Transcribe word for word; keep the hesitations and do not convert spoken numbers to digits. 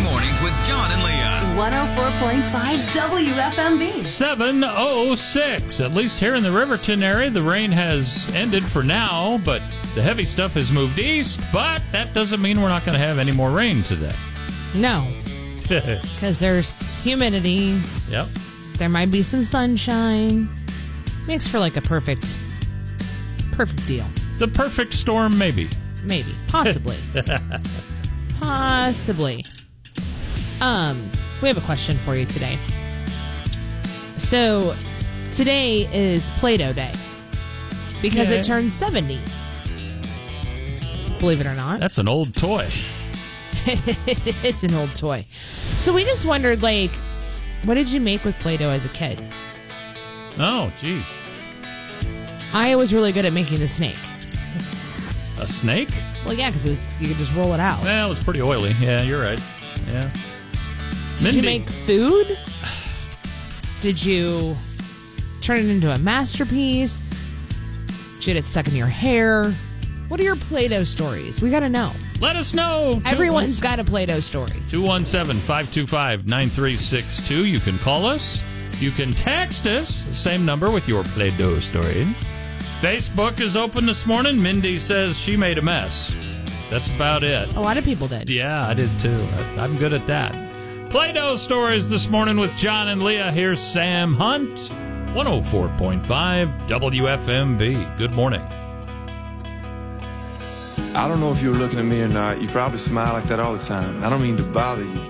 Mornings with John and Leah. one oh four point five W F M B. seven oh six. At least here in the Riverton area, the rain has ended for now, but the heavy stuff has moved east. But that doesn't mean we're not going to have any more rain today. No, because there's humidity. Yep. There might be some sunshine. Makes for like a perfect, perfect deal. The perfect storm, maybe. Maybe. Possibly. Possibly. Um, we have a question for you today. So, today is Play-Doh Day. Because Yeah. it turns seventy. Believe it or not. That's an old toy. It's an old toy. So we just wondered, like, what did you make with Play-Doh as a kid? Oh, jeez. I was really good at making the snake. A snake? Well, yeah, because it was you could just roll it out. Well, it was pretty oily. Yeah, you're right. Yeah. Did Mindy. you make food? Did you turn it into a masterpiece? Did you get it stuck in your hair? What are your Play-Doh stories? We got to know. Let us know. Everyone's got a Play-Doh story. two one seven, five two five, nine three six two. You can call us. You can text us. Same number with your Play-Doh story. Facebook is open this morning. Mindy says she made a mess. That's about it. A lot of people did. Yeah, I did too. I, I'm good at that. Play-Doh stories this morning with John and Leah. Here's Sam Hunt, one oh four point five W F M B. Good morning. I don't know if you were looking at me or not. You probably smile like that all the time. I don't mean to bother you,